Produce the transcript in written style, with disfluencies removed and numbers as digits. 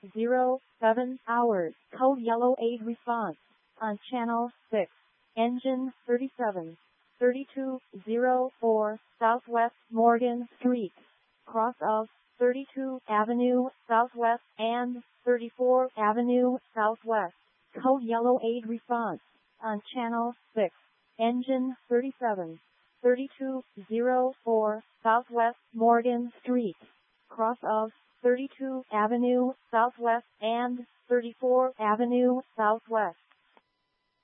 3207 hours. Code yellow aid response on channel 6. Engine 37. 3204 Southwest Morgan Street. Cross of 32 Avenue Southwest and 34 Avenue Southwest. Code yellow aid response on channel 6. Engine 37. 3204 Southwest Morgan Street. Cross of 32 Avenue Southwest and 34 Avenue Southwest.